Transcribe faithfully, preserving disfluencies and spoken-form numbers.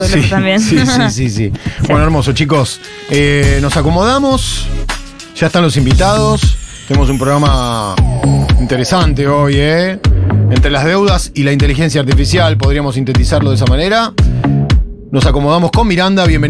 Sí, también. sí, sí, sí, sí. Bueno, hermoso, chicos. Eh, nos acomodamos. Ya están los invitados. Tenemos un programa interesante hoy, ¿eh? Entre las deudas y la inteligencia artificial, podríamos sintetizarlo de esa manera. Nos acomodamos con Miranda. Bienvenido.